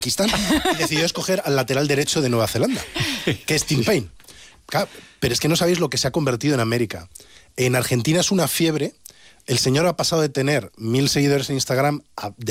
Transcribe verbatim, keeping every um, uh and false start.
Uzbekistán y decidió escoger al lateral derecho de Nueva Zelanda, que es Tim Payne. Claro, pero es que no sabéis lo que se ha convertido en América. En Argentina es una fiebre. El señor ha pasado de tener mil seguidores en Instagram a